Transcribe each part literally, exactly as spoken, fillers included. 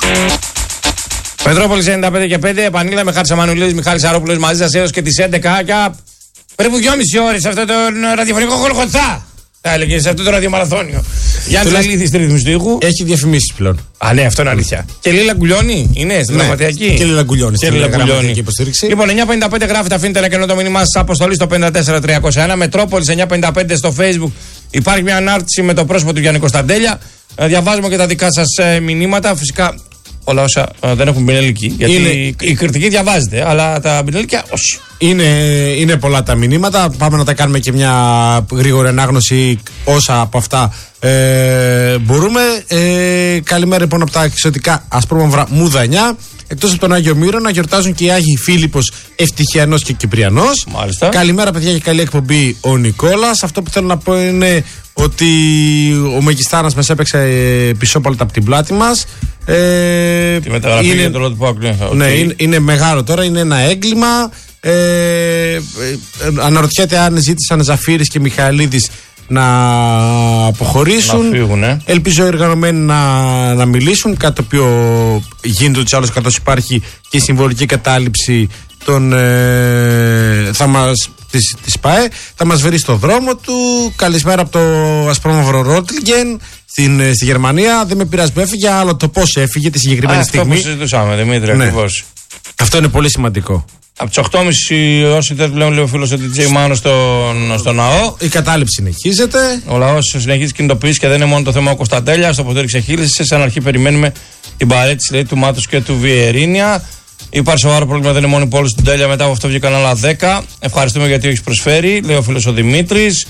Πετρόπολης ενενήντα πέντε και πέντε, επανήλαμε, Χάρης Αμανουλίδης, Μιχάλης Αρόπουλος μαζί σας έως και τις έντεκα και περίπου δυόμιση ώρες σε αυτό το ραδιοφωνικό χολοχοτσά. Θα έλεγε σε αυτό το ραδιομαραθώνιο. Γιάννη Λαλίδης στη ρύθμιση του ήχου. Έχει διαφημίσεις πλέον. Α, ναι, αυτό είναι αλήθεια. Και Λίλα Γκουλιώνη είναι στην γραμματεακή. Και Λίλα Γκουλιώνη στην γραμματεακή υποστήριξη. Λοιπόν, εννιά πενήντα πέντε γράφετε, αφήνετε ένα κενό το μήνυμά σας, αποστολή στο πέντε τέσσερα τρία ένα. Μετρόπολης εννιά πενήντα πέντε στο Facebook. Υπάρχει μια ανάρτηση με το πρόσωπο του Γιάννη Κωνσταντέλια. Διαβάζουμε και τα δικά σας μηνύματα. Φυσικά όλα όσα uh, δεν έχουν πινελική. Γιατί είναι... η κριτική διαβάζεται, αλλά τα πινελικιά όχι. Είναι, είναι πολλά τα μηνύματα. Πάμε να τα κάνουμε και μια γρήγορη ανάγνωση όσα από αυτά ε, μπορούμε. Ε, καλημέρα λοιπόν από τα εξωτικά ασπρόμαυρα Μουδανιά. Εκτός από τον Άγιο Μύρο να γιορτάζουν και οι Άγιοι Φίλιππος, Ευτυχιανός και Κυπριανός. Μάλιστα. Καλημέρα παιδιά και καλή εκπομπή ο Νικόλας. Αυτό που θέλω να πω είναι ότι ο Μεγιστάνας μας έπαιξε πισόπαλτα από την πλάτη μας. Ε, Τη μεταγραφή είναι, για το λόγο του Πάκου. Ναι, είναι, είναι μεγάλο τώρα, είναι ένα έγκλημα. Ε, ε, αναρωτιέται αν ζήτησαν Ζαφύρης και Μιχαηλίδης να αποχωρήσουν. Να φύγουν, ε. Ελπίζω οι εργαζομένοι να, να μιλήσουν. Κάτι το οποίο γίνεται ούτως ή άλλως, καθώς υπάρχει και η συμβολική κατάληψη των, ε, θα μας, της, της ΠΑΕ. Θα μας βρει στο δρόμο του. Καλησπέρα από το ασπρόμαυρο Ρότλιγεν στην, στη Γερμανία. Δεν με πειράζει που έφυγε, αλλά το πώς έφυγε τη συγκεκριμένη Α, στιγμή. Αυτό που συζητούσαμε, Δημήτρη, ναι. ακριβώς. Αυτό είναι πολύ σημαντικό. Από τις οκτώ και μισή όσοι δεν βλέπουν, λέει ο φίλος ο ντι τζέι Μάνο στον, στο ναό. Η κατάληψη συνεχίζεται. Ο λαός συνεχίζει κινητοποιήσει και δεν είναι μόνο το θέμα ο Κωνσταντέλια. Στο ποτήρι ξεχύλισε. Σαν αρχή περιμένουμε την παρέτηση, λέει, του Μάτους και του Βιερίνια. Υπάρχει σοβαρό πρόβλημα, δεν είναι μόνο η πόλη του Τέλεια. Μετά από αυτό βγήκαν άλλα δέκα. Ευχαριστούμε γιατί έχει προσφέρει, λέει ο φίλος ο Δημήτρης.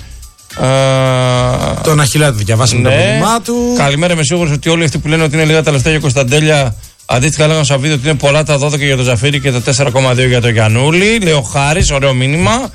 Uh, Τον Αχιλάτη διαβάσαμε ναι. το μήνυμά του. Καλημέρα, είμαι σίγουρος ότι όλοι αυτοί που λένε ότι είναι λίγα τα λεφτά για Κωνσταντέλια, αντίστοιχα λέγανε στο βίντεο ότι είναι πολλά τα δώδεκα για τον Ζαφύρη και τα τέσσερα κόμμα δύο για τον Γιαννούλη. Λέει ο Χάρης, ωραίο μήνυμα.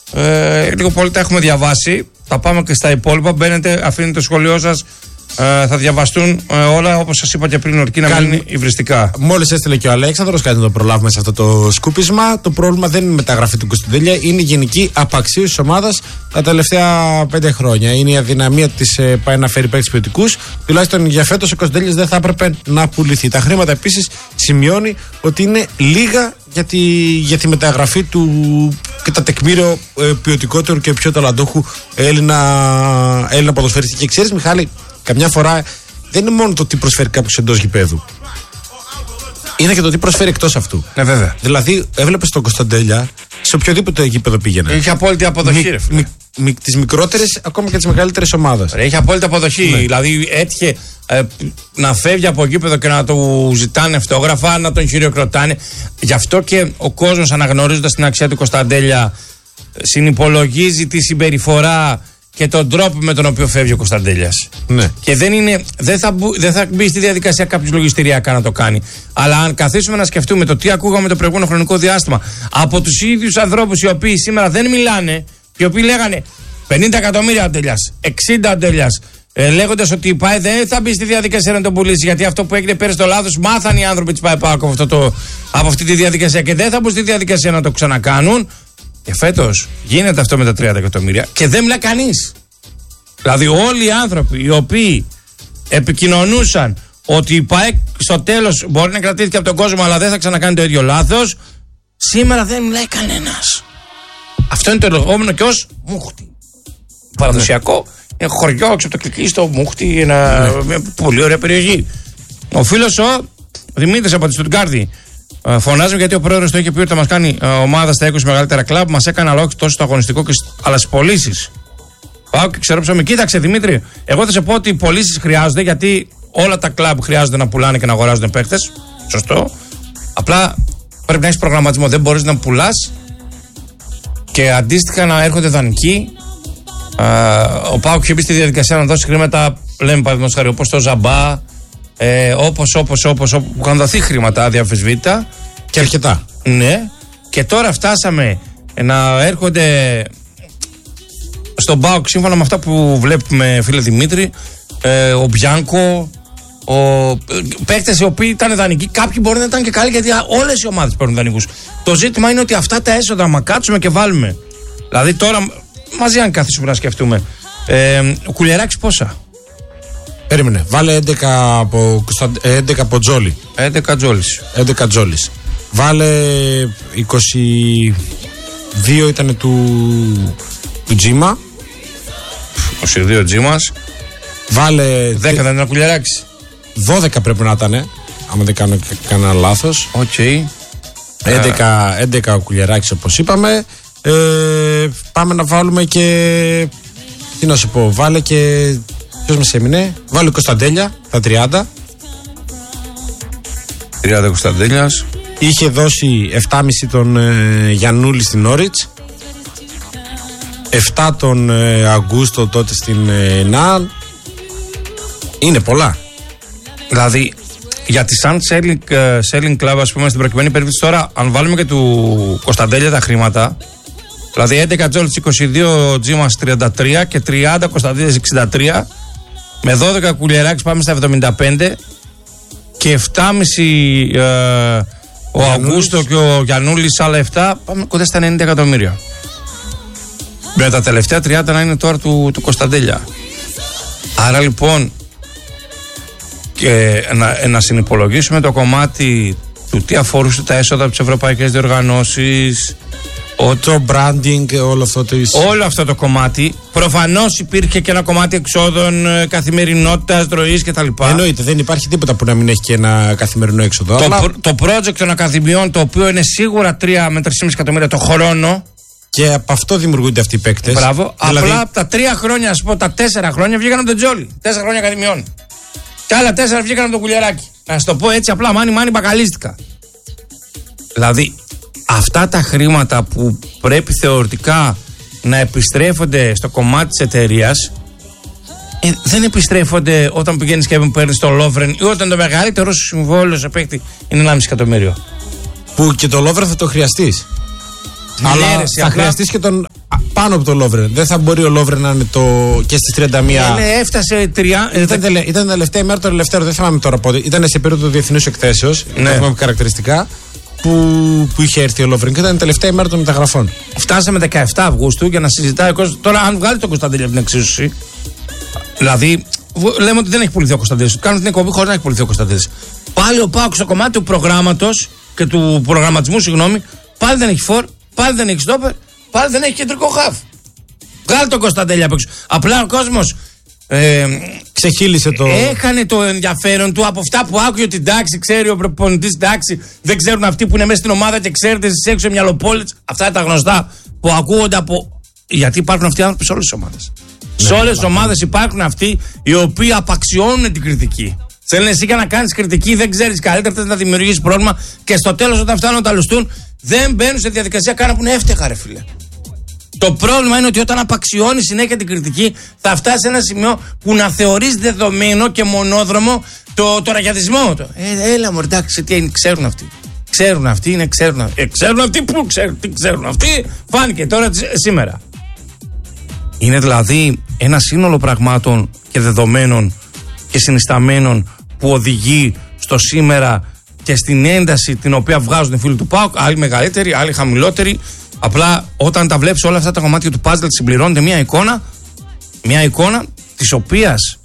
Ε, λίγο πολύ τα έχουμε διαβάσει. Θα πάμε και στα υπόλοιπα. Μπαίνετε, αφήνετε το σχολείο σας. Ε, θα διαβαστούν ε, όλα όπως σας είπα και πριν, ορκεί να Καλ... μην είναι υβριστικά. Μόλις έστειλε και ο Αλέξανδρος, κάτι να το προλάβουμε σε αυτό το σκούπισμα. Το πρόβλημα δεν είναι η μεταγραφή του Κωνσταντέλια, είναι η γενική απαξίωση της ομάδας τα τελευταία πέντε χρόνια. Είναι η αδυναμία της ε, πάει να φέρει παίκτες ποιοτικούς. Τουλάχιστον για φέτος ο Κωνσταντέλιας δεν θα έπρεπε να πουληθεί. Τα χρήματα επίσης σημειώνει ότι είναι λίγα για τη, για τη μεταγραφή του και τα τεκμήριο ε, ποιοτικότερου και πιο ταλαντούχου Έλληνα, Έλληνα ποδοσφαιριστή. Και ξέρεις, Μιχάλη, καμιά φορά δεν είναι μόνο το τι προσφέρει κάποιος εντός γηπέδου. Είναι και το τι προσφέρει εκτός αυτού. Ναι, βέβαια. Δηλαδή, έβλεπες τον Κωνσταντέλια σε οποιοδήποτε γήπεδο πήγαινε. Είχε απόλυτη αποδοχή, ρε φίλε. Τις μικρότερες, ακόμα και τις μεγαλύτερες ομάδες. Έχει απόλυτη αποδοχή. Ναι. Δηλαδή, έτυχε ε, να φεύγει από γήπεδο και να του ζητάνε αυτόγραφα, να τον χειροκροτάνε. Γι' αυτό και ο κόσμος, αναγνωρίζοντας την αξία του Κωνσταντέλια, συνυπολογίζει τη συμπεριφορά και τον τρόπο με τον οποίο φεύγει ο Κωνσταντέλιας. Ναι. Και δεν, είναι, δεν, θα μπου, δεν θα μπει στη διαδικασία κάποιος λογιστηριακά να το κάνει. Αλλά αν καθίσουμε να σκεφτούμε το τι ακούγαμε το προηγούμενο χρονικό διάστημα από τους ίδιους ανθρώπους οι οποίοι σήμερα δεν μιλάνε, οι οποίοι λέγανε πενήντα εκατομμύρια ο Τέλειας, εξήντα ο Τέλειας, ε, λέγοντας ότι η ΠΑΕ δεν θα μπει στη διαδικασία να τον πουλήσει, γιατί αυτό που έγινε πέρυσι το λάθος, μάθαν οι άνθρωποι της ΠΑΕ από, αυτό το, από αυτή τη διαδικασία και δεν θα μπουν στη διαδικασία να το ξανακάνουν. Και φέτος γίνεται αυτό με τα τριάντα εκατομμύρια και δεν μιλά κανείς. Δηλαδή όλοι οι άνθρωποι οι οποίοι επικοινωνούσαν ότι η ΠΑΕΚ στο τέλος μπορεί να κρατήθηκε από τον κόσμο αλλά δεν θα ξανακάνει το ίδιο λάθος, σήμερα δεν μιλάει κανένας. Αυτό είναι το λεγόμενο και ως Μούχτη. Παραδοσιακό, είναι χωριό έξω από το Κλικίστο, Μούχτη, ένα, μια πολύ ωραία περιοχή. Ο φίλος ο Δημήτρης από τη Στουτγκάρδη φωνάζουμε γιατί ο πρόεδρος το είχε πει ότι θα μας κάνει ομάδα στα είκοσι μεγαλύτερα κλαμπ. Μας έκανε αλλά όχι τόσο στο αγωνιστικό, και αλλά στις πωλήσεις. Πάω και ξερόψαμε. Κοίταξε Δημήτρη, εγώ θα σε πω ότι οι πωλήσεις χρειάζονται, γιατί όλα τα κλαμπ χρειάζονται να πουλάνε και να αγοράζουν παίχτες. Σωστό. Απλά πρέπει να έχεις προγραμματισμό. Δεν μπορείς να πουλάς και αντίστοιχα να έρχονται δανεικοί. Ο Πάοκ είχε μπει στη διαδικασία να δώσει χρήματα, λέμε παραδείγματος χάρη, όπως το Ζαμπά. Ε, όπως, όπως, όπως, όπου είχαν δοθεί χρήματα αδιαφεσβήτητα. Και αρκετά. Ναι. Και τώρα φτάσαμε να έρχονται στον ΠΑΟΚ, σύμφωνα με αυτά που βλέπουμε, φίλε Δημήτρη, ε, ο Μπιάνκο, ο, παίκτες οι οποίοι ήταν δανεικοί. Κάποιοι μπορεί να ήταν και καλοί, γιατί όλες οι ομάδες παίρνουν δανεικούς. Το ζήτημα είναι ότι αυτά τα έσοδα, μα κάτσουμε και βάλουμε. Δηλαδή τώρα μαζί αν καθίσουμε να σκεφτούμε, ε, ο Κουλιεράκης πόσα? Περίμενε. Βάλε έντεκα από, έντεκα από Τζόλι. έντεκα Τζόλις. έντεκα Τζόλις. Βάλε είκοσι δύο ήταν του, του Τζίμα. είκοσι δύο Τζίμας. Βάλε. δέκα δεν ήταν ο Κουλιεράκης. δώδεκα πρέπει να ήταν. Άμα δεν κάνω κανένα λάθος. Οκ. Okay. έντεκα, έντεκα ο Κουλιεράκης όπως είπαμε. Ε, πάμε να βάλουμε και. Τι να σου πω, βάλε και. Ποιος μας έμεινε, βάλε Κωνσταντέλια, τα τριάντα. τριάντα Κωνσταντέλιας. Είχε δώσει επτά κόμμα πέντε τον ε, Γιαννούλη στην Όριτς. επτά τον ε, Αγκούστο τότε στην ε, ΝΑΝ. Είναι πολλά. Δηλαδή, για τη Sun Selling, uh, selling Club, ας πούμε, στην προκειμένη περίπτωση τώρα, αν βάλουμε και του Κωνσταντέλια τα χρήματα, δηλαδή έντεκα Τζόλτς, είκοσι δύο Τζίμας τριάντα τρία και τριάντα Κωνσταντέλιας εξήντα τρία, με δώδεκα Κουλιεράκης πάμε στα εβδομήντα πέντε και επτά κόμμα πέντε uh, ο Αυγούστο και ο Γιαννούλης άλλα επτά, πάμε κοντά στα ενενήντα εκατομμύρια. Με τα τελευταία τριάντα να είναι τώρα του, του Κωνσταντέλια. Άρα λοιπόν, και να, να συνυπολογίσουμε το κομμάτι του τι αφορούσε τα έσοδα από τις ευρωπαϊκές διοργανώσεις, το branding, όλο αυτό το όλο αυτό το κομμάτι. Προφανώς υπήρχε και ένα κομμάτι εξόδων, καθημερινότητας, ροής κτλ. Εννοείται, δεν υπάρχει τίποτα που να μην έχει και ένα καθημερινό έξοδο. Το, αλλά... το project των ακαδημιών, το οποίο είναι σίγουρα τρία με τρία κόμμα πέντε εκατομμύρια το χρόνο. Και από αυτό δημιουργούνται αυτοί οι παίκτες. Μπράβο. Δηλαδή... Απλά από τα τρία χρόνια, α πω, τα τέσσερα χρόνια βγήκαν από τον Τζόλι. Τέσσερα χρόνια ακαδημιών. Και άλλα τέσσερα βγήκαν από τον Κουλιεράκη. Να σου το πω έτσι απλά, μάνι μάνι μπακαλίστηκα. Δηλαδή, αυτά τα χρήματα που πρέπει θεωρητικά να επιστρέφονται στο κομμάτι της εταιρείας, ε, δεν επιστρέφονται όταν πηγαίνεις και παίρνεις το Λόβρεν ή όταν το μεγαλύτερο σου συμβόλαιο σε παίκτη είναι ένα κόμμα πέντε εκατομμύριο. Που και το Λόβρεν θα το χρειαστείς. Ναι, αλλά ρε, θα απλά... χρειαστείς και τον πάνω από το Λόβρεν. Δεν θα μπορεί ο Λόβρεν να είναι το... και στις τριάντα μία. Ναι, έφτασε τρία... Ήταν, τελε... ήταν τελευταία ημέρα το ελευθέρω, δεν θυμάμαι τώρα πότε. Ήταν σε περίοδο διεθνούς εκθέσεως. Ναι. Δεν θυμάμαι χαρακτηριστικά. Που, που είχε έρθει ο Λόβρεν και ήταν η τελευταία ημέρα των μεταγραφών. Φτάσαμε δεκαεφτά Αυγούστου για να συζητάει ο κόσμος. Τώρα, αν βγάλει τον Κωνσταντέλια από την εξίσωση, δηλαδή, λέμε ότι δεν έχει πουληθεί ο Κωνσταντέλιας. Κάνουμε την εκπομπή χωρίς να έχει πουληθεί ο Κωνσταντέλιας. Πάλι ο ΠΑΟΚ στο κομμάτι του προγράμματος και του προγραμματισμού, συγγνώμη, πάλι δεν έχει φορ, πάλι δεν έχει στόπερ, πάλι δεν έχει κεντρικό χαφ. Βγάλει τον Κωνσταντέλια απ' έξω. Απλά ο κόσμος. Ε, ξεχύλισε το. Έχανε το ενδιαφέρον του από αυτά που άκουγε ότι εντάξει, ξέρει ο προπονητής, εντάξει, δεν ξέρουν αυτοί που είναι μέσα στην ομάδα και ξέρετε εσείς έξω μυαλοπόλητες. Αυτά είναι τα γνωστά που ακούγονται από. Γιατί υπάρχουν αυτοί οι άνθρωποι σε όλες τις ομάδες. Ναι, σε όλες τις ομάδες υπάρχουν αυτοί οι οποίοι απαξιώνουν την κριτική. Θέλουν εσύ και να κάνεις κριτική, δεν ξέρεις καλύτερα, θες να δημιουργήσεις πρόβλημα και στο τέλος όταν φτάνουν να τα λουστούν, δεν μπαίνουν σε διαδικασία καν που είναι εύτεχα, ρε φίλε. Το πρόβλημα είναι ότι όταν απαξιώνει συνέχεια την κριτική, θα φτάσει σε ένα σημείο που να θεωρείς δεδομένο και μονόδρομο το, το ραγιαδισμό. Το. Ε, έλα μου, εντάξει, τι είναι, ξέρουν αυτοί. Ξέρουν αυτοί, είναι, ξέρουν αυτοί. Ε, ξέρουν αυτοί, πού ξέρουν, τι ξέρουν αυτοί. Φάνηκε τώρα σήμερα. Είναι δηλαδή ένα σύνολο πραγμάτων και δεδομένων και συνισταμένων που οδηγεί στο σήμερα και στην ένταση την οποία βγάζουν οι φίλοι του ΠΑΟΚ, άλλοι μεγαλύτεροι, άλλοι χαμηλότεροι. Απλά όταν τα βλέπεις όλα αυτά τα κομμάτια του puzzle συμπληρώνεται μια εικόνα, μια εικόνα της οποίας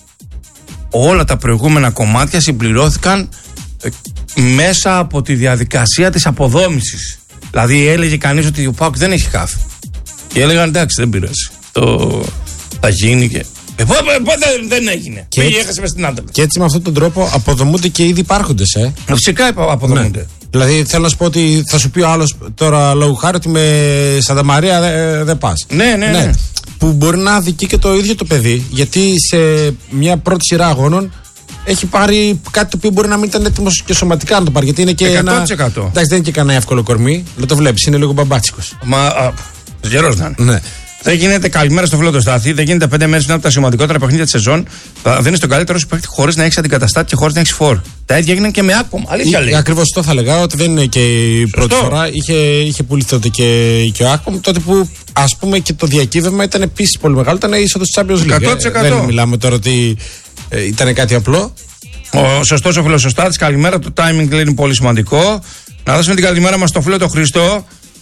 όλα τα προηγούμενα κομμάτια συμπληρώθηκαν ε, μέσα από τη διαδικασία της αποδόμησης. Δηλαδή έλεγε κανείς ότι ο ΠΑΟΚ δεν έχει χάφη. Και έλεγαν εντάξει, δεν πειράζει. Το θα γίνει και. Ε, πότε, πότε δεν έγινε. Και πήγε, έχασε μες στην άντρα. Και έτσι με αυτόν τον τρόπο αποδομούνται και ήδη υπάρχοντες, ε. Φυσικά αποδομούνται. Ναι. Δηλαδή θέλω να σου πω ότι θα σου πει ο άλλος τώρα λόγου χάρη ότι με Σαντα Μαρία δεν δε πας. Ναι, ναι, ναι, ναι. Που μπορεί να αδικεί και το ίδιο το παιδί, γιατί σε μια πρώτη σειρά αγώνων έχει πάρει κάτι το οποίο μπορεί να μην ήταν έτοιμο και σωματικά να το πάρει. Γιατί είναι και εκατό τοις εκατό. Ένα. Εντάξει, δεν είναι και κανένα εύκολο κορμί. Δεν το βλέπεις, είναι λίγο μπαμπάτσικος. Μα. Γερός να είναι. Ναι. Δεν γίνεται καλημέρα στο φίλο του Στάθη, δεν γίνεται πέντε μέρες πριν από τα σημαντικότερα παιχνίδια τη σεζόν. Θα δίνει τον καλύτερο σου παίκτη χωρίς να έχει αντικαταστάτη και χωρίς να έχει φόρ. Τα ίδια έγιναν και με Άκπομ. Αλήθεια λέει. Ακριβώς αυτό θα λέγα, ότι δεν είναι και η πρώτη φορά. Είχε, είχε πουληθεί τότε και, και ο Άκπομ. Τότε που ας πούμε και το διακύβευμα ήταν επίσης πολύ μεγάλο. Ήταν η είσοδος της Champions League. εκατό τοις εκατό. Δεν μιλάμε τώρα ότι ε, ήταν κάτι απλό. Ο σωστός ο φίλος ο Στάθης, καλημέρα. Το timing λέει είναι πολύ σημαντικό. Να δώσουμε την καλημέρα μας στο φίλο τον Χριστό.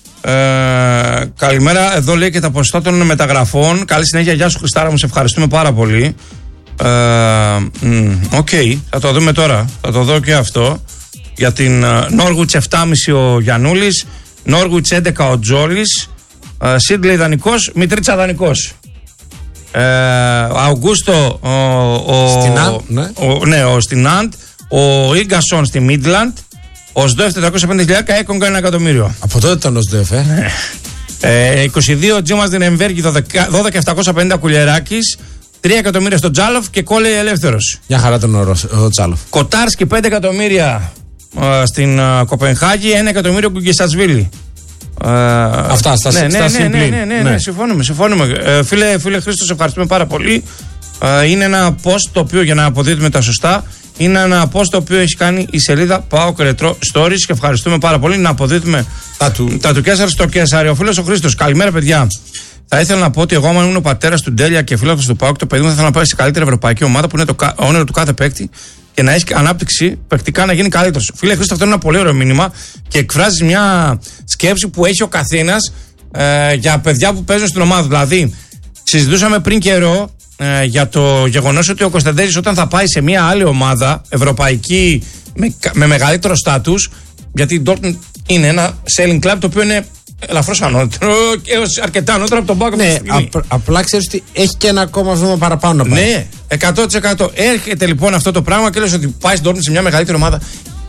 Ε, καλημέρα, εδώ λέει και τα ποσοστά των μεταγραφών. Καλή συνέχεια, γεια σου Χριστάρα μου, σε ευχαριστούμε πάρα πολύ. Οκ, ε, okay, θα το δούμε τώρα. Θα το δω και αυτό. Για την Νόργουιτς επτά κόμμα πέντε ο Γιαννούλης, Νόργουιτς έντεκα ο Τζόλης, Σίντλεϊ δανεικός, Μητρίτσα δανεικός. Ε, Αουγκούστο ο, ο, στην Αντ, ναι. ο, ναι, ο στην Αντ, ο Ίγκασον στη Μίτλαντ, ο Σδόεφ τετρακόσια πενήντα χιλιάδες, Έκογκα ένα εκατομμύριο. Από τότε ήταν ο Σδόεφ, ε. ε. είκοσι δύο Τζίμας Δινεμβέργη, δώδεκα χιλιάδες επτακόσια πενήντα Κουλιεράκης, τρία εκατομμύρια στον Τζάλοφ και Κόλεϊ ελεύθερος. Μια χαρά τον όρο, ο Τζάλοφ. Κοτάρσκι πέντε εκατομμύρια ε, στην ε, Κοπενχάγη, ένα εκατομμύριο Κουγκισασβίλη. Uh, Αυτά στα, ναι, στα ναι, ναι, συμπλήν. ναι, ναι, ναι, ναι, ναι, συμφωνούμε. συμφωνούμε. Ε, φίλε, φίλε Χρήστο, σε ευχαριστούμε πάρα πολύ. Ε, είναι ένα post το οποίο, για να αποδίδουμε τα σωστά, είναι ένα post το οποίο έχει κάνει η σελίδα PAOK Retro Stories και ευχαριστούμε πάρα πολύ. Να αποδίδουμε τα του, τα του Κέσσαρ στο Κέσσαρι. Ο φίλος ο Χρήστος, καλημέρα παιδιά. Θα ήθελα να πω ότι εγώ, άμα ήμουν ο πατέρας του Ντέλια και φίλος του PAOK, το παιδί μου θα ήθελα να πάει σε καλύτερη ευρωπαϊκή ομάδα που είναι το όνειρο του κάθε παίκτη και να έχει ανάπτυξη παικτικά να γίνει καλύτερο. Φίλε Χρήστο, αυτό είναι ένα πολύ ωραίο μήνυμα και εκφράζει μια σκέψη που έχει ο καθένας ε, για παιδιά που παίζουν στην ομάδα. Δηλαδή, συζητούσαμε πριν καιρό ε, για το γεγονός ότι ο Κωνσταντέλης όταν θα πάει σε μια άλλη ομάδα ευρωπαϊκή με, με μεγαλύτερο στάτους, γιατί η Dortmund είναι ένα selling club το οποίο είναι ελαφρώς ανώτερο και αρκετά ανώτερο από τον PAOK. Ναι, απ, απλά ξέρεις ότι έχει και ένα ακόμα βήμα παραπάνω να πάει. Ναι, εκατό τοις εκατό. Έρχεται λοιπόν αυτό το πράγμα και λες ότι πάει στην Dortmund σε μια μεγαλύτερη ομάδα.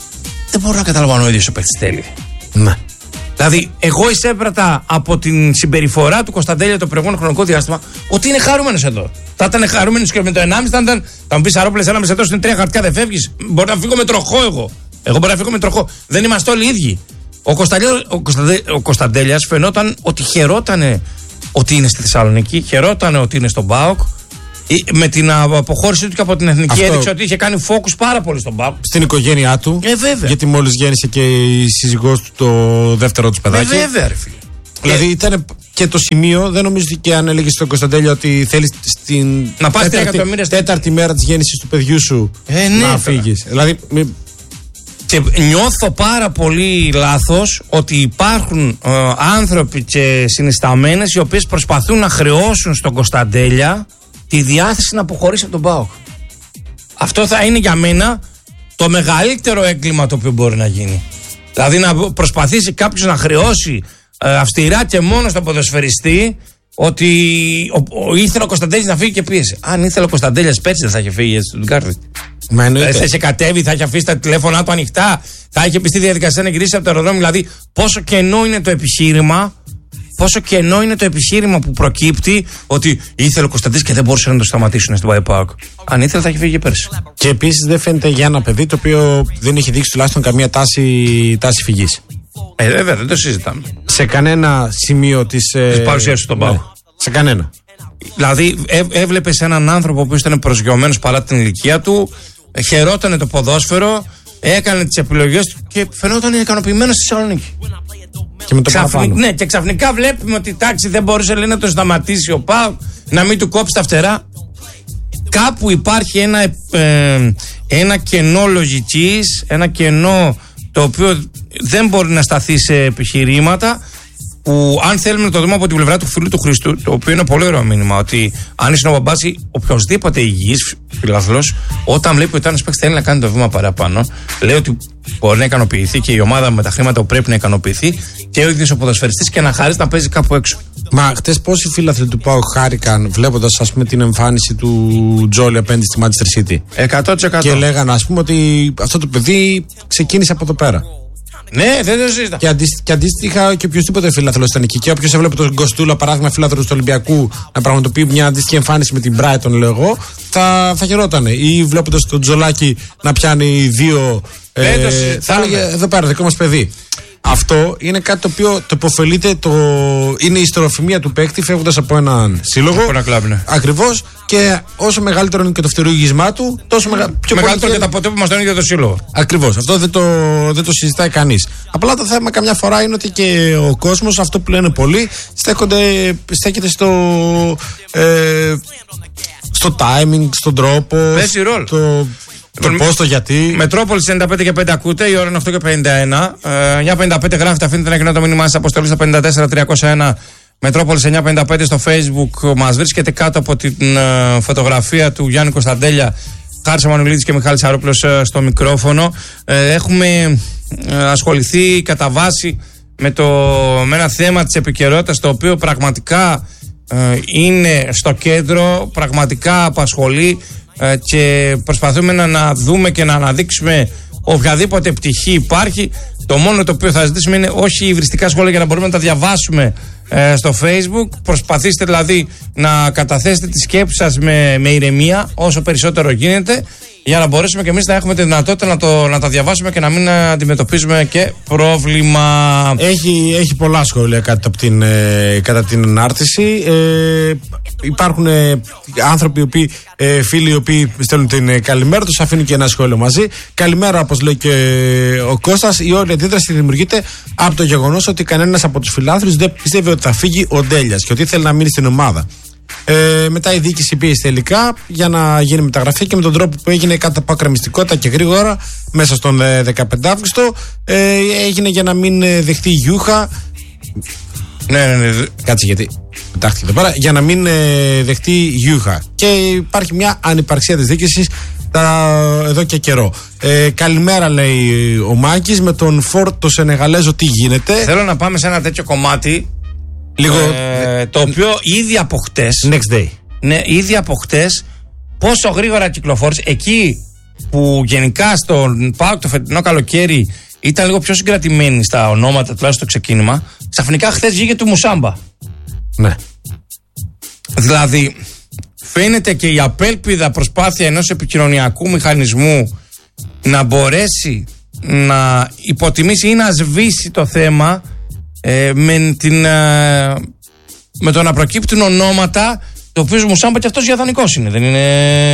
Δεν μπορώ να καταλαβαίνω ο ίδιος ο παίκτης θέλει. Ναι. Δηλαδή, εγώ εισέπρατα από την συμπεριφορά του Κωνσταντέλια το προηγούμενο χρονικό διάστημα ότι είναι χαρούμενος εδώ. Θα ήταν χαρούμενος και με το ενάμιση θα ήταν. Θα μου πει Αρόπουλε, ένα μισετό είναι τρία χαρτιά, δεν φεύγει. Μπορεί να φύγω με τροχό εγώ. Εγώ μπορώ να φύγω με τροχό. Δεν είμαστε όλοι ίδιοι. Ο, ο, Κωνσταντέ, ο Κωνσταντέλιας φαινόταν ότι χαιρότανε ότι είναι στη Θεσσαλονίκη, χαιρότανε ότι είναι στον PAOK. Με την αποχώρησή του και από την εθνική αυτό έδειξε ότι είχε κάνει focus πάρα πολύ στον PAOK. Στην οικογένειά του. Ε, βέβαια. Γιατί μόλις γέννησε και η σύζυγός του το δεύτερο του παιδάκι. Ε, βέβαια, ρε φίλε. Δηλαδή ε, ήταν και το σημείο, δεν νομίζω ότι και αν έλεγε στον Κωνσταντέλια ότι θέλει στην να πας τέταρτη, τέταρτη μέρα της γέννησης του παιδιού σου ε, ναι, να φύγεις. Δηλαδή. Μη... Και νιώθω πάρα πολύ λάθος ότι υπάρχουν ε, άνθρωποι και συνισταμένες οι οποίες προσπαθούν να χρεώσουν στον Κωνσταντέλια τη διάθεση να αποχωρήσει από τον PAOK. Αυτό θα είναι για μένα το μεγαλύτερο έγκλημα το οποίο μπορεί να γίνει. Δηλαδή να προσπαθήσει κάποιος να χρεώσει ε, αυστηρά και μόνο στον ποδοσφαιριστή ότι ο, ο, ήθελε ο Κωνσταντέλιας να φύγει και πίεσε. Αν ήθελε ο Κωνσταντέλιας πέρσι δεν θα είχε φύγει έτσι στον Κάρδη. Θα είχε κατέβει, θα είχε αφήσει τα τηλέφωνά του ανοιχτά, θα είχε πει στη διαδικασία να γυρίσει από το αεροδρόμιο. Δηλαδή, πόσο κενό είναι το επιχείρημα, πόσο κενό είναι το επιχείρημα που προκύπτει ότι ήθελε ο Κωνσταντής και δεν μπορούσε να το σταματήσουν στην PAOK. Αν ήθελε, θα είχε φύγει πέρσι. Και επίσης δεν φαίνεται για ένα παιδί το οποίο δεν έχει δείξει τουλάχιστον καμία τάση, τάση φυγής. Ε, βέβαια, δεν το συζητάμε. Σε κανένα σημείο της ε, παρουσίας του στον PAOK. Ναι, σε κανένα. Δηλαδή, ε, έβλεπε έναν άνθρωπο που ήταν προσγειωμένος παρά την ηλικία του, χαιρότανε το ποδόσφαιρο, έκανε τις επιλογές του και φαινόταν ικανοποιημένος στη Θεσσαλονίκη. Και με το Ξαφνι... Ναι, και ξαφνικά βλέπουμε ότι τάξη δεν μπορούσε λέει, να το σταματήσει ο PAOK, να μην του κόψει τα φτερά. Κάπου υπάρχει ένα, ε, ένα κενό λογικής, ένα κενό το οποίο δεν μπορεί να σταθεί σε επιχειρήματα. Που αν θέλουμε να το δούμε από την πλευρά του φίλου του Χριστού, το οποίο είναι πολύ ωραίο μήνυμα, ότι αν είσαι ο μπαμπάς ή οποιοδήποτε υγιής φιλάθλος, όταν βλέπει ότι ένας παίκτης θέλει να κάνει το βήμα παραπάνω, λέει ότι μπορεί να ικανοποιηθεί και η ομάδα με τα χρήματα που πρέπει να ικανοποιηθεί και ο ίδιος ο ποδοσφαιριστής και να χαρίσει να παίζει κάπου έξω. Μα χτες πόσοι φίλαθλοι του PAOK χάρηκαν βλέποντας ας πούμε την εμφάνιση του Τζόλι απέναντι στη Manchester City. εκατό τοις εκατό. Και λέγανε ας πούμε ότι αυτό το παιδί ξεκίνησε από εδώ πέρα. Ναι, δεν το συζητά. Και, αντίστοι, και αντίστοιχα και οποιοδήποτε φίλαθλο ήταν εκεί. Και όποιο έβλεπε τον Γκοστούλα, παράδειγμα φίλαθλο του Ολυμπιακού, να πραγματοποιεί μια αντίστοιχη εμφάνιση με την Brighton, λέω εγώ, θα, θα χαιρότανε. Ή βλέποντα τον Τζολάκη να πιάνει δύο. Δεν ε, το θα έλεγε εδώ πέρα, δικό μας παιδί. Αυτό είναι κάτι το οποίο το υποφελείται, το... είναι η ιστεροφημία του παίκτη φεύγοντας από έναν σύλλογο. Από ένα κλαμπ, ναι. Ακριβώς. Και όσο μεγαλύτερο είναι και το φτερουγισμά του, τόσο μεγα... πιο μεγαλύτερο και τα αποτέλεσμα στον ίδιο το σύλλογο. Ακριβώς. Αυτό δεν το, δεν το συζητάει κανείς. Απλά το θέμα καμιά φορά είναι ότι και ο κόσμος, αυτό που λένε πολλοί, στέκεται στο. Ε, στο timing, στον τρόπο. Παίζει ρόλο. Το, το πώς, το γιατί. Μετρόπολης ενενήντα πέντε και πέντε ακούτε, η ώρα είναι οκτώ και πενήντα ένα. Ε, εννιά πενήντα πέντε γράφετε, αφήνετε ένα κοινό το μήνυμά σας αποστολή στα πέντε τέσσερα τριακόσια ένα Μετρόπολης εννιακόσια πενήντα πέντε στο Facebook μας βρίσκεται, κάτω από την uh, φωτογραφία του Γιάννη Κωνσταντέλια, Χάρης Αμανουλίδης και Μιχάλης Αρόπουλος uh, στο μικρόφωνο. Uh, έχουμε uh, ασχοληθεί κατά βάση με, το, με ένα θέμα της επικαιρότητας, το οποίο πραγματικά uh, είναι στο κέντρο, πραγματικά απασχολεί uh, και προσπαθούμε να, να δούμε και να αναδείξουμε οποιαδήποτε πτυχή υπάρχει. Το μόνο το οποίο θα ζητήσουμε είναι όχι υβριστικά σχόλια για να μπορούμε να τα διαβάσουμε ε, στο Facebook. Προσπαθήστε δηλαδή να καταθέσετε τις σκέψεις σας με, με ηρεμία όσο περισσότερο γίνεται, για να μπορέσουμε και εμείς να έχουμε τη δυνατότητα να, το, να τα διαβάσουμε και να μην αντιμετωπίζουμε και πρόβλημα. Έχει, έχει πολλά σχόλια κατά την, ε, κατά την ανάρτηση. Ε, υπάρχουν ε, άνθρωποι, οι οποίοι, ε, φίλοι οι οποίοι στέλνουν την ε, καλημέρα τους, αφήνουν και ένα σχόλιο μαζί. Καλημέρα, όπως λέει και ο Κώστας. Η όλη αντίδραση δημιουργείται από το γεγονός ότι κανένας από τους φιλάνθρωπους δεν πιστεύει ότι θα φύγει ο Ντέλιας και ότι θέλει να μείνει στην ομάδα. Ε, μετά η διοίκηση πίεσε τελικά για να γίνει μεταγραφή και με τον τρόπο που έγινε κατά πάκρα μυστικότητα και γρήγορα μέσα στον ε, δεκαπέντε Αυγούστου ε, έγινε για να μην ε, δεχτεί Γιούχα. Ναι, ναι, ναι. Κάτσε γιατί πετάχτηκε εδώ πέρα. Για να μην ε, δεχτεί Γιούχα. Και υπάρχει μια ανυπαρξία της διοίκησης εδώ και καιρό. Ε, καλημέρα, λέει ο Μάκης, με τον Φόρ το Σενεγαλέζο τι γίνεται. Θέλω να πάμε σε ένα τέτοιο κομμάτι. Λίγο, ε, το οποίο ήδη από χτες, next day. Ναι, ήδη από χτες, πόσο γρήγορα κυκλοφόρησε. Εκεί που γενικά στον ΠΑΟΚ το φετινό καλοκαίρι ήταν λίγο πιο συγκρατημένοι στα ονόματα, τουλάχιστον στο ξεκίνημα, ξαφνικά χθες βγήκε του Μουσάμπα. Ναι. Δηλαδή, φαίνεται και η απέλπιδα προσπάθεια ενός επικοινωνιακού μηχανισμού να μπορέσει να υποτιμήσει ή να σβήσει το θέμα ε, με, την, ε, με το να προκύπτουν ονόματα, το οποίο Μουσάμπα και αυτός διαδανικός είναι, δεν είναι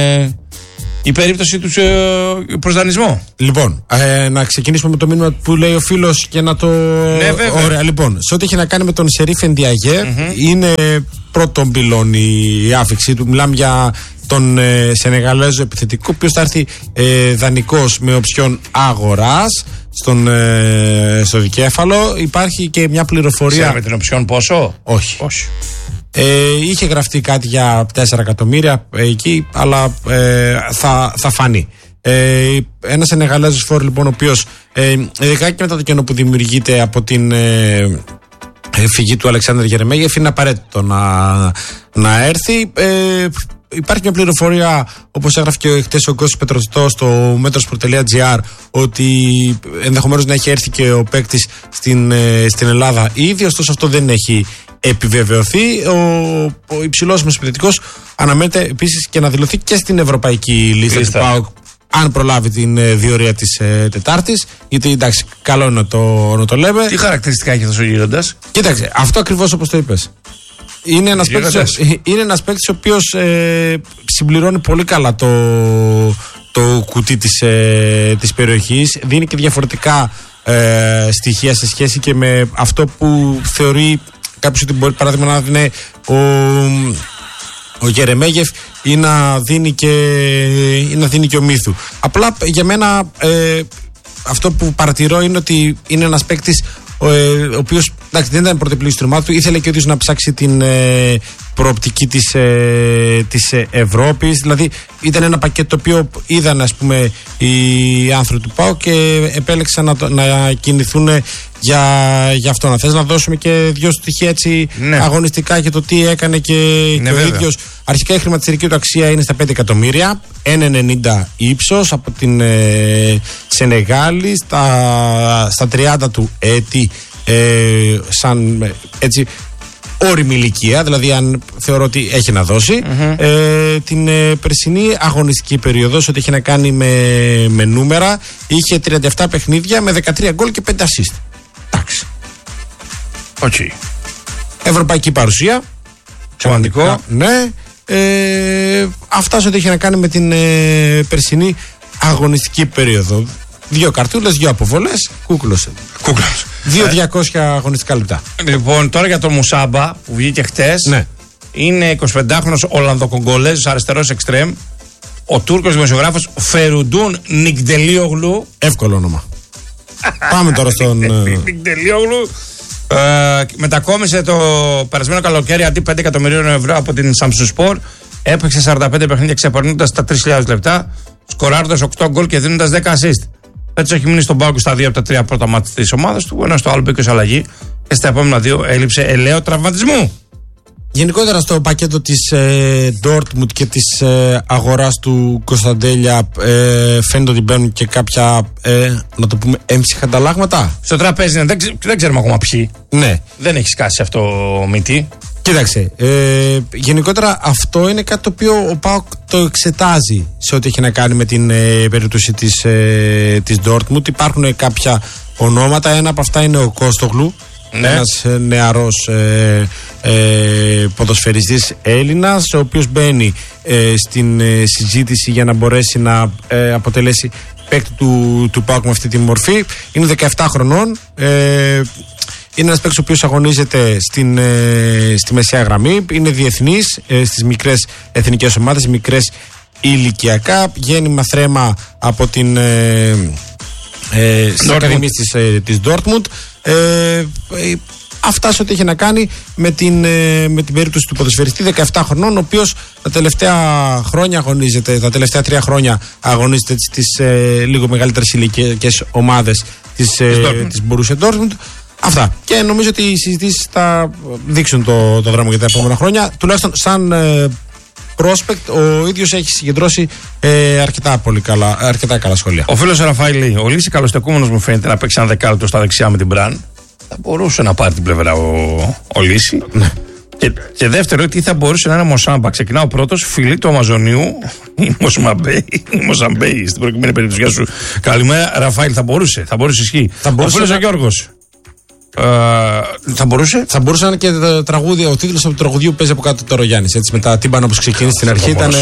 η περίπτωση του ε, προς δανεισμό. Λοιπόν, ε, να ξεκινήσουμε με το μήνυμα που λέει ο φίλος και να το... Ναι, βέβαια. Ωραία, λοιπόν, σε ό,τι έχει να κάνει με τον Σερίφ Εντιαγέ, mm-hmm. είναι πρώτον πυλώνει η άφηξή του. Μιλάμε για τον ε, Σενεγαλέζο επιθετικό, ο οποίος θα έρθει ε, δανεικός με οψιόν αγοράς στον, ε, στο δικέφαλο. Υπάρχει και μια πληροφορία. Ξέρουμε την οψιόν πόσο? Όχι. Όχι. Ε, είχε γραφτεί κάτι για τέσσερα εκατομμύρια εκεί, αλλά ε, θα, θα φανεί. Ε, ένας Σενεγαλέζος φόρ, λοιπόν, ο οποίος ε, ειδικά και μετά το κενό που δημιουργείται από την ε, φυγή του Αλεξάνδρου Γερεμέγεφ, είναι απαραίτητο να, να έρθει. Ε, Υπάρχει μια πληροφορία, όπως έγραφε και χτες ο Κώστας Πετροστός στο metrosport τελεία gr, ότι ενδεχομένως να έχει έρθει και ο παίκτης στην, στην Ελλάδα ήδη, ωστόσο αυτό δεν έχει επιβεβαιωθεί. Ο, ο υψηλός μας επιθετικός αναμένεται επίσης και να δηλωθεί και στην ευρωπαϊκή λίστα του ΠΑΟΚ, αν προλάβει την διορία της ε, Τετάρτης. Γιατί εντάξει, καλό είναι να το, να το λέμε. Τι χαρακτηριστικά έχει αυτός ο γίγαντας? Κοίταξε, αυτό ακριβώς όπως το είπες. Είναι ένας παίκτης, είναι ένας παίκτης ο οποίος ε, συμπληρώνει πολύ καλά το, το κουτί της, ε, της περιοχής. Δίνει και διαφορετικά ε, στοιχεία σε σχέση και με αυτό που θεωρεί κάποιος ότι μπορεί, παράδειγμα, να δίνει ο, ο Γερεμέγεφ ή να δίνει και, ή να δίνει και ο Μύθου. Απλά για μένα ε, αυτό που παρατηρώ είναι ότι είναι ένας παίκτης ο, ο οποίος, εντάξει, δεν ήταν πρωτεπλήγης του ομάδα του, ήθελε και ο ίδιος να ψάξει την ε, προοπτική της, ε, της ε, Ευρώπης. Δηλαδή ήταν ένα πακέτο το οποίο είδαν, ας πούμε, οι άνθρωποι του ΠΑΟ και επέλεξαν να, να κινηθούν για, για αυτό. Να θες να δώσουμε και δύο στοιχεία έτσι, ναι, αγωνιστικά για το τι έκανε και, ναι, και ο ίδιος. Αρχικά η χρηματιστηρική του αξία είναι στα πέντε εκατομμύρια, ένα ενενήντα ύψος από την ε, Σενεγάλη, στα, στα τριάντα του έτη, ε, σαν έτσι όριμη ηλικία, δηλαδή αν θεωρώ ότι έχει να δώσει. Mm-hmm. ε, την ε, περσινή αγωνιστική περίοδο, ό,τι έχει να κάνει με, με νούμερα, είχε τριάντα επτά παιχνίδια με δεκατρία γκολ και πέντε assist. Εντάξει. Okay. Ευρωπαϊκή παρουσία. Σημαντικό. Ναι. Ε, αυτά σε ό,τι έχει να κάνει με την ε, περσινή αγωνιστική περίοδο. Δύο καρτούλες, δύο αποβολές, κούκλωσε. Κούκλωσε. δύο διακόσια αγωνιστικά λεπτά. Λοιπόν, τώρα για τον Μουσάμπα που βγήκε χτες. Ναι. Είναι εικοσιπεντάχρονος Ολλανδοκογκολέζος αριστερός εξτρέμ. Ο Τούρκος δημοσιογράφος Φερουντούν Νικντελίογλου. Εύκολο όνομα. Πάμε τώρα στον. Νικντελίογλου. Ε, μετακόμισε το περασμένο καλοκαίρι αντί πέντε εκατομμυρίων ευρώ από την Samsunspor. Έπαιξε σαράντα πέντε παιχνίδια ξεπερνώντας τα τρεις χιλιάδες λεπτά, σκοράροντας οκτώ γκολ και δίνοντας δέκα assist. Φέτος έχει μείνει στον πάγκο στα δύο από τα τρία πρώτα μάτια της ομάδας του, ενώ στο άλλο μπήκε ως αλλαγή και στα επόμενα δύο έλειψε ελαίο τραυματισμού. Γενικότερα στο πακέτο της ε, Dortmund και της ε, αγοράς του Κωνσταντέλια ε, φαίνεται ότι μπαίνουν και κάποια, ε, να το πούμε, έμψυχα ανταλλάγματα. Στο τραπέζι, ναι, δεν, ξε, δεν ξέρουμε ακόμα ποιοι. Ναι. Δεν έχει σκάσει αυτό μύτη. Κοίταξε, ε, γενικότερα αυτό είναι κάτι το οποίο ο ΠΑΟΚ το εξετάζει σε ό,τι έχει να κάνει με την ε, περίπτωση της, ε, της Dortmund. Υπάρχουν κάποια ονόματα, ένα από αυτά είναι ο Κόστογλου. Ναι. Ένας ε, νεαρός ε, ε, ποδοσφαιριστής Έλληνας, ο οποίος μπαίνει ε, στην ε, συζήτηση για να μπορέσει να ε, αποτελέσει παίκτη του, του ΠΑΟΚ με αυτή τη μορφή. Είναι δεκαεπτά χρονών, ε, είναι ένας παίκτης ο οποίος αγωνίζεται στην, ε, στη μεσαία γραμμή, είναι διεθνής ε, στις μικρές εθνικές ομάδες, μικρές ηλικιακά, γέννημα θρέμα από την ε, ε, στις ακαδημίες της, ε, της Dortmund. Ε, ε, αυτά σε ό,τι έχει να κάνει με την, ε, με την περίπτωση του ποδοσφαιριστή δεκαεπτά χρονών, ο οποίος τα τελευταία χρόνια αγωνίζεται, τα τελευταία τρία χρόνια αγωνίζεται στις ε, λίγο μεγαλύτερες ηλικιακές ομάδες της, ε, της Borussia Dortmund. Αυτά. Και νομίζω ότι οι συζητήσεις θα δείξουν το, το δρόμο για τα επόμενα χρόνια. Τουλάχιστον σαν ε, prospect ο ίδιος έχει συγκεντρώσει ε, αρκετά, πολύ καλά, αρκετά καλά σχόλια. Ο φίλος Ραφάηλ λέει: ο Λύση καλοστεκούμενος μου φαίνεται να παίξει ένα δεκάλεπτο στα δεξιά με την Μπραν. Θα μπορούσε να πάρει την πλευρά ο, ο Λύση. και, και δεύτερο, τι θα μπορούσε να είναι ο Μοσάμπα. Ξεκινάω πρώτος, φιλί του Αμαζονίου, η Μοσαμπέη, στην προκειμένη περίπτωση. Γεια σου. Καλημέρα, Ραφάηλ. Θα μπορούσε, θα μπορούσε, ισχύει. Θα μπορούσε ο φίλος να... ο Γιώργος. Ε, θα μπορούσε. Θα μπορούσε να είναι και το τραγούδι, ο τίτλος του τραγουδιού που παίζει από κάτω τώρα ο Γιάννης. Έτσι, με τα τύμπανα που ξεκίνησε στην αρχή ήταν.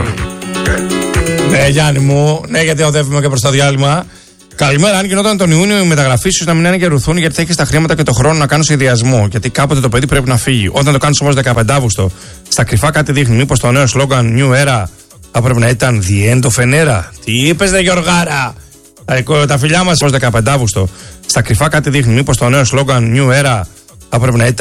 Ναι, Γιάννη μου, ναι, γιατί οδεύουμε και προς το διάλειμμα. Καλημέρα. Αν γινόταν τον Ιούνιο η μεταγραφή, ίσως να μην είναι και ρουθούνη, γιατί θα έχει τα χρήματα και το χρόνο να κάνει σχεδιασμό. Γιατί κάποτε το παιδί πρέπει να φύγει. Όταν το κάνει όμως δεκαπέντε Αυγούστου, στα κρυφά κάτι δείχνει. Μήπως το νέο σλόγγαν New Era θα πρέπει να ήταν The End of an Era. Τι είπες, δε Γιωργάρα? Τα φιλιά μας ως δεκαπέντε Αυγούστου, στα κρυφά κάτι δείχνει. Μήπως το νέο σλόγγαν New Era θα πρέπει να ήταν